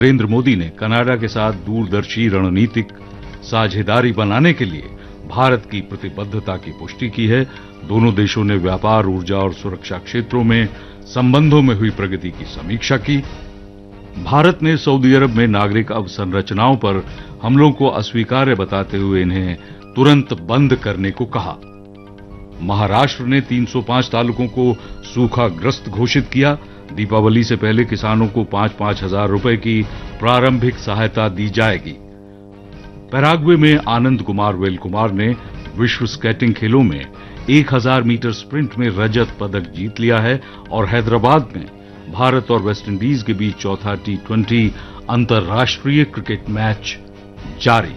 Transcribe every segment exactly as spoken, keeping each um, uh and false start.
नरेंद्र मोदी ने कनाडा के साथ दूरदर्शी रणनीतिक साझेदारी बनाने के लिए भारत की प्रतिबद्धता की पुष्टि की है। दोनों देशों ने व्यापार, ऊर्जा और सुरक्षा क्षेत्रों में संबंधों में हुई प्रगति की समीक्षा की। भारत ने सऊदी अरब में नागरिक अवसंरचनाओं पर हमलों को अस्वीकार्य बताते हुए इन्हें तुरंत बंद करने को कहा। महाराष्ट्र ने तीन सौ पाँच तालुकों को सूखाग्रस्त घोषित किया। दीपावली से पहले किसानों को पांच पांच हजार रुपए की प्रारंभिक सहायता दी जाएगी। पैराग्वे में आनंद कुमार वेल कुमार ने विश्व स्केटिंग खेलों में एक हज़ार मीटर स्प्रिंट में रजत पदक जीत लिया है और हैदराबाद में भारत और वेस्टइंडीज के बीच चौथा टी ट्वेंटी अंतर्राष्ट्रीय क्रिकेट मैच जारी।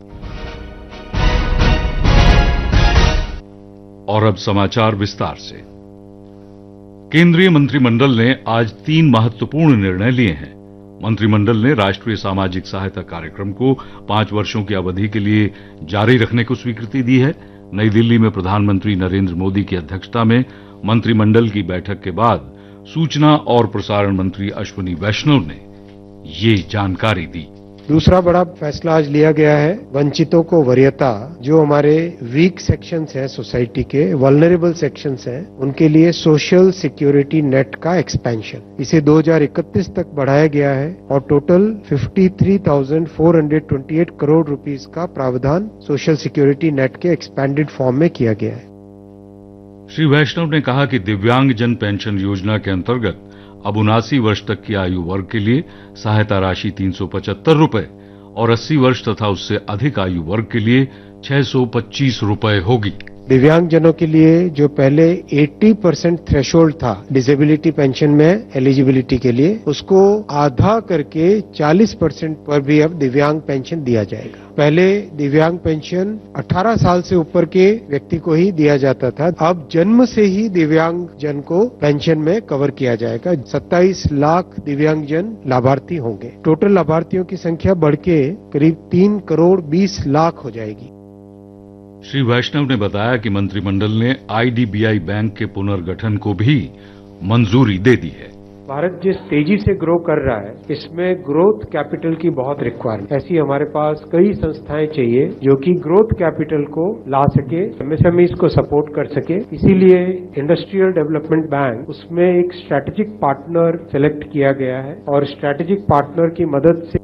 और अब समाचार विस्तार से। केंद्रीय मंत्रिमंडल ने आज तीन महत्वपूर्ण निर्णय लिए हैं। मंत्रिमंडल ने राष्ट्रीय सामाजिक सहायता कार्यक्रम को पांच वर्षों की अवधि के लिए जारी रखने को स्वीकृति दी है। नई दिल्ली में प्रधानमंत्री नरेंद्र मोदी की अध्यक्षता में मंत्रिमंडल की बैठक के बाद सूचना और प्रसारण मंत्री अश्विनी वैष्णव ने ये जानकारी दी। दूसरा बड़ा फैसला आज लिया गया है, वंचितों को वरीयता, जो हमारे वीक सेक्शंस हैं सोसाइटी के, वल्नरेबल सेक्शंस हैं, उनके लिए सोशल सिक्योरिटी नेट का एक्सपेंशन, इसे दो हज़ार इकतीस तक बढ़ाया गया है और टोटल तिरेपन हज़ार चार सौ अट्ठाईस करोड़ रुपीस का प्रावधान सोशल सिक्योरिटी नेट के एक्सपैंडेड फॉर्म में किया गया है। श्री वैष्णव ने कहा कि दिव्यांग जन पेंशन योजना के अंतर्गत अब उनासी वर्ष तक की आयु वर्ग के लिए सहायता राशि तीन सौ पचहत्तर रुपए और अस्सी वर्ष तथा उससे अधिक आयु वर्ग के लिए छह सौ पच्चीस रुपए होगी। दिव्यांग जनों के लिए जो पहले अस्सी परसेंट थ्रेशोल्ड था डिसेबिलिटी पेंशन में एलिजिबिलिटी के लिए, उसको आधा करके चालीस परसेंट पर भी अब दिव्यांग पेंशन दिया जाएगा। पहले दिव्यांग पेंशन अठारह साल से ऊपर के व्यक्ति को ही दिया जाता था, अब जन्म से ही दिव्यांग जन को पेंशन में कवर किया जाएगा। सत्ताईस लाख दिव्यांग जन लाभार्थी होंगे। टोटल लाभार्थियों की संख्या बढ़ के करीब तीन करोड़ बीस लाख हो जाएगी। श्री वैष्णव ने बताया कि मंत्रिमंडल ने आईडीबीआई बैंक के पुनर्गठन को भी मंजूरी दे दी है। भारत जिस तेजी से ग्रो कर रहा है, इसमें ग्रोथ कैपिटल की बहुत रिक्वायरमेंट, ऐसी हमारे पास कई संस्थाएं चाहिए जो कि ग्रोथ कैपिटल को ला सके, एमएसएमईज को सपोर्ट कर सके। इसीलिए इंडस्ट्रियल डेवलपमेंट बैंक, उसमें एक स्ट्रैटेजिक पार्टनर सेलेक्ट किया गया है और स्ट्रैटेजिक पार्टनर की मदद से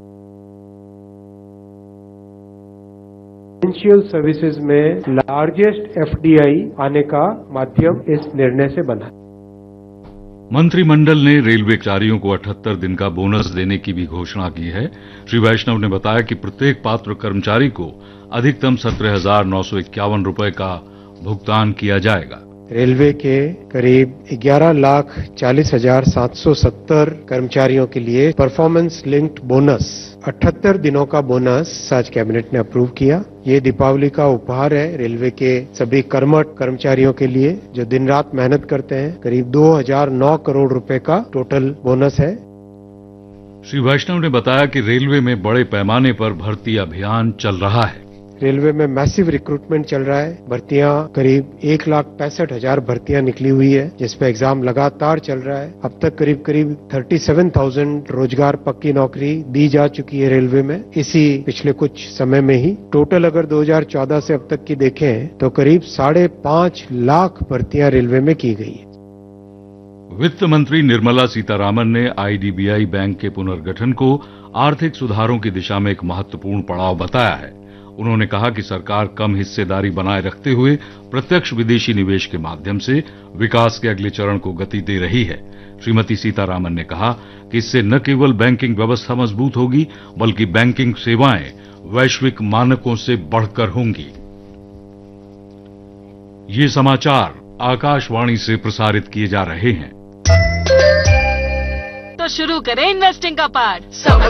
फाइनेंशियल सर्विसेज में लार्जेस्ट एफडीआई आने का माध्यम इस निर्णय से बना। मंत्रिमंडल ने रेलवे कर्मचारियों को अठहत्तर दिन का बोनस देने की भी घोषणा की है। श्री वैष्णव ने बताया कि प्रत्येक पात्र कर्मचारी को अधिकतम सत्रह हजार नौ सौ इक्यावन रुपए का भुगतान किया जाएगा। रेलवे के करीब ग्यारह लाख चालीस हजार सात सौ सत्तर कर्मचारियों के लिए परफॉर्मेंस लिंक्ड बोनस, अठहत्तर दिनों का बोनस आज कैबिनेट ने अप्रूव किया। ये दीपावली का उपहार है रेलवे के सभी कर्मठ कर्मचारियों के लिए जो दिन रात मेहनत करते हैं। करीब दो हज़ार नौ करोड़ रुपए का टोटल बोनस है। श्री वैष्णव ने बताया कि रेलवे में बड़े पैमाने पर भर्ती अभियान चल रहा है। रेलवे में मैसिव रिक्रूटमेंट चल रहा है। भर्तियां करीब एक लाख पैंसठ हजार भर्तियां निकली हुई है, जिसपे एग्जाम लगातार चल रहा है। अब तक करीब करीब सैंतीस हज़ार रोजगार पक्की नौकरी दी जा चुकी है रेलवे में, इसी पिछले कुछ समय में ही। टोटल अगर दो हज़ार चौदह से अब तक की देखें तो करीब साढ़े पांच लाख भर्तियां रेलवे में की गई है। वित्त मंत्री निर्मला सीतारामन ने आईडीबीआई बैंक के पुनर्गठन को आर्थिक सुधारों की दिशा में एक महत्वपूर्ण पड़ाव बताया है। उन्होंने कहा कि सरकार कम हिस्सेदारी बनाए रखते हुए प्रत्यक्ष विदेशी निवेश के माध्यम से विकास के अगले चरण को गति दे रही है। श्रीमती सीतारामन ने कहा कि इससे न केवल बैंकिंग व्यवस्था मजबूत होगी, बल्कि बैंकिंग सेवाएं वैश्विक मानकों से बढ़कर होंगी। ये समाचार आकाशवाणी से प्रसारित किए जा रहे हैं। तो शुरू करें इन्वेस्टिंग का पार्ट।